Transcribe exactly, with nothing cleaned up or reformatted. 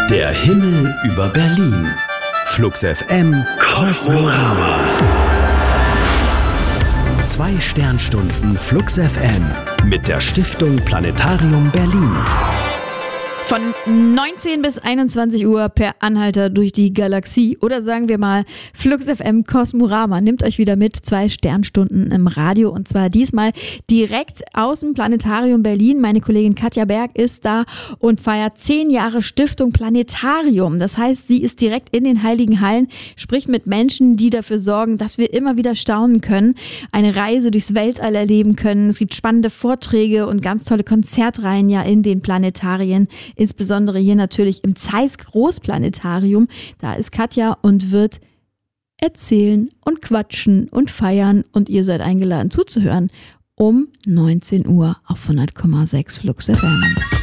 Der Himmel über Berlin. Flux F M Kosmorama. Zwei Sternstunden Flux F M mit der Stiftung Planetarium Berlin. Von neunzehn bis einundzwanzig Uhr per Anhalter durch die Galaxie. Oder sagen wir mal, Flux F M Kosmorama nimmt euch wieder mit, zwei Sternstunden im Radio. Und zwar diesmal direkt aus dem Planetarium Berlin. Meine Kollegin Katja Berg ist da und feiert zehn Jahre Stiftung Planetarium. Das heißt, sie ist direkt in den Heiligen Hallen, spricht mit Menschen, die dafür sorgen, dass wir immer wieder staunen können, eine Reise durchs Weltall erleben können. Es gibt spannende Vorträge und ganz tolle Konzertreihen ja in den Planetarien. Insbesondere hier natürlich im Zeiss Großplanetarium. Da ist Katja und wird erzählen und quatschen und feiern. Und ihr seid eingeladen zuzuhören um neunzehn Uhr auf hundert Komma sechs Flux F M.